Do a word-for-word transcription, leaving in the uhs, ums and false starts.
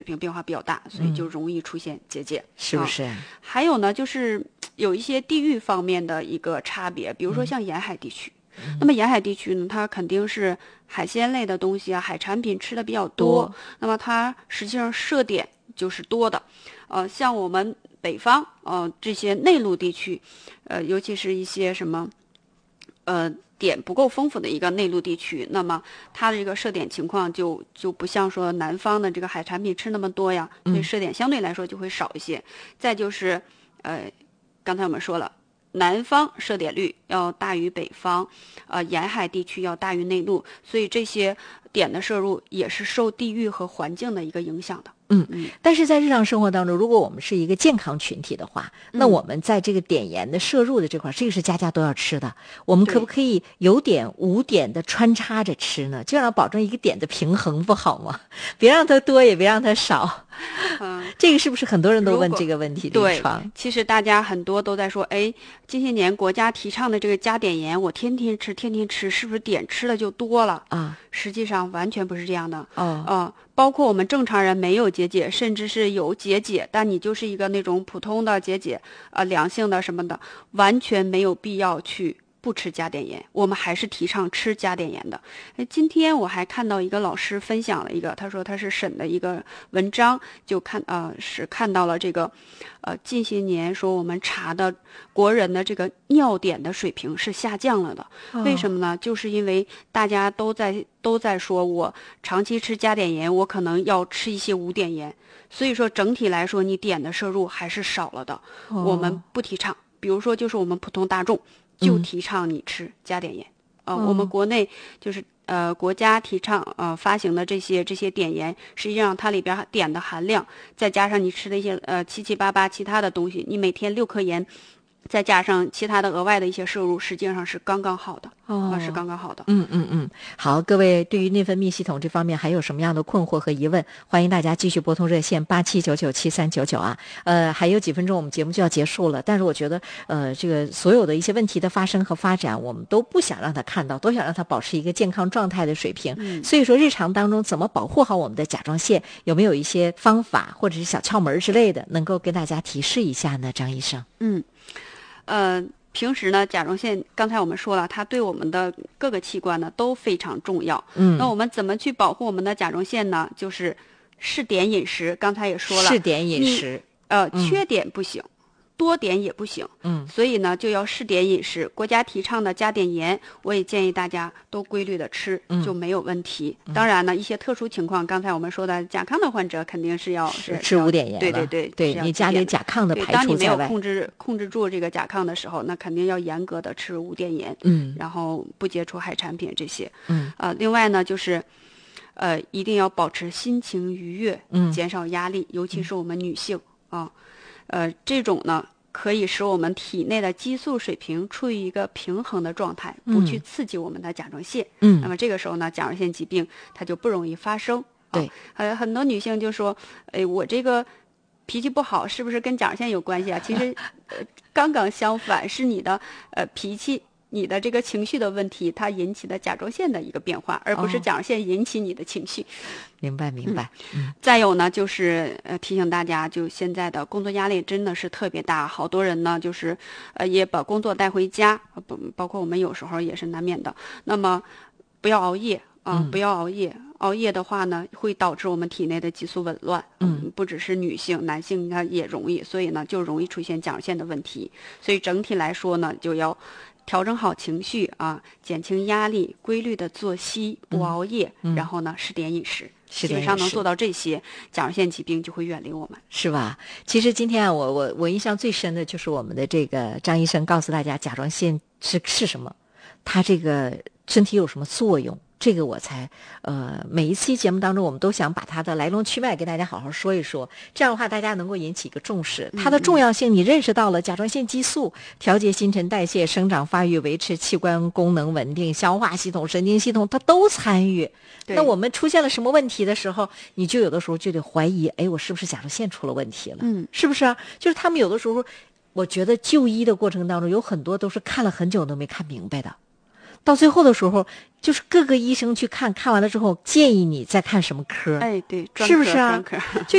平变化比较大，所以就容易出现结节， 嗯、是不是、 啊？还有呢，就是有一些地域方面的一个差别，比如说像沿海地区。嗯、那么沿海地区呢，它肯定是海鲜类的东西啊，海产品吃的比较多，多那么它实际上摄碘就是多的。呃，像我们北方，呃，这些内陆地区，呃，尤其是一些什么，呃，碘不够丰富的一个内陆地区，那么它的这个摄碘情况就就不像说南方的这个海产品吃那么多呀，所以摄碘相对来说就会少一些。嗯、再就是，呃，刚才我们说了。南方摄碘率要大于北方，呃，沿海地区要大于内陆，所以这些碘的摄入也是受地域和环境的一个影响的。 嗯嗯，但是在日常生活当中，如果我们是一个健康群体的话， 嗯、 那我们在这个碘盐的摄入的这块，这个是家家都要吃的。我们可不可以有碘无碘的穿插着吃呢？这样保证一个碘的平衡不好吗？别让它多，也别让它少。嗯，这个是不是很多人都问这个问题？ 对，其实大家很多都在说，哎，近些年国家提倡的这个加碘盐，我天天吃，天天吃，是不是碘吃了就多了啊？实际上完全不是这样的。哦，呃，包括我们正常人没有结节，甚至是有结节，但你就是一个那种普通的结节，呃，良性的什么的，完全没有必要去不吃加碘盐，我们还是提倡吃加碘盐的。今天我还看到一个老师分享了一个，他说他是省的一个文章，就看呃是看到了这个，呃近些年说我们查的国人的这个尿碘的水平是下降了的。哦、为什么呢？就是因为大家都在都在说我长期吃加碘盐，我可能要吃一些无碘盐，所以说整体来说你碘的摄入还是少了的。哦、我们不提倡，比如说就是我们普通大众。就提倡你吃加碘盐，嗯、呃，我们国内就是呃国家提倡呃发行的这些这些碘盐，实际上它里边碘的含量，再加上你吃的一些呃七七八八其他的东西，你每天六克盐，再加上其他的额外的一些摄入，实际上是刚刚好的。哦，是刚刚好的。 嗯嗯嗯，好，各位对于内分泌系统这方面还有什么样的困惑和疑问，欢迎大家继续拨通热线八七九九七三九九啊。呃，还有几分钟我们节目就要结束了，但是我觉得呃，这个所有的一些问题的发生和发展，我们都不想让它看到，都想让它保持一个健康状态的水平。嗯，所以说日常当中怎么保护好我们的甲状腺，有没有一些方法或者是小窍门之类的，能够跟大家提示一下呢？张医生。 嗯，呃。平时呢，甲状腺刚才我们说了，它对我们的各个器官呢都非常重要。嗯，那我们怎么去保护我们的甲状腺呢？就是适碘饮食。刚才也说了， 适碘饮食， 呃，缺碘不行，嗯、多碘也不行。嗯，所以呢，就要适碘饮食。国家提倡的加碘盐，我也建议大家都规律的吃，嗯、就没有问题。嗯、当然呢，一些特殊情况，刚才我们说的甲亢的患者肯定是要是吃无碘盐了。 对对对， 对你家里甲亢的排除在外。 当你没有控制控制住这个甲亢的时候，那肯定要严格的吃无碘盐。嗯，然后不接触海产品这些。嗯，呃，另外呢，就是，呃，一定要保持心情愉悦，嗯，减少压力，尤其是我们女性啊，呃，这种呢。可以使我们体内的激素水平处于一个平衡的状态，不去刺激我们的甲状腺。嗯，那么这个时候呢，甲状腺疾病它就不容易发生。 对， 还有、啊、很多女性就说：“哎，我这个脾气不好，是不是跟甲状腺有关系啊？”其实，呃，刚刚相反，是你的呃脾气。你的这个情绪的问题，它引起的甲状腺的一个变化，而不是甲状腺引起你的情绪。哦、 明白，明白。 嗯。再有呢，就是呃提醒大家，就现在的工作压力真的是特别大，好多人呢就是呃也把工作带回家，不包括我们有时候也是难免的。那么不要熬夜啊、呃嗯，不要熬夜。熬夜的话呢，会导致我们体内的激素紊乱。嗯，不只是女性，男性他也容易，所以呢就容易出现甲状腺的问题。所以整体来说呢，就要。调整好情绪啊，减轻压力，规律的作息，不熬夜，嗯嗯、然后呢，适碘饮食，基本上能做到这些，甲状腺疾病就会远离我们， 是吧？其实今天啊，我我我印象最深的就是我们的这个张医生告诉大家，甲状腺是是什么，它这个身体有什么作用。这个我才呃每一期节目当中，我们都想把它的来龙去脉给大家好好说一说，这样的话大家能够引起一个重视，它的重要性你认识到了。甲状腺激素调节新陈代谢、生长发育、维持器官功能稳定、消化系统、神经系统，它都参与。那我们出现了什么问题的时候，你就有的时候就得怀疑，哎，我是不是甲状腺出了问题了？嗯，是不是啊？就是他们有的时候，我觉得就医的过程当中有很多都是看了很久都没看明白的。 到最后的时候，就是各个医生去看看完了之后，建议你再看什么科。 哎，对， 是不是啊？就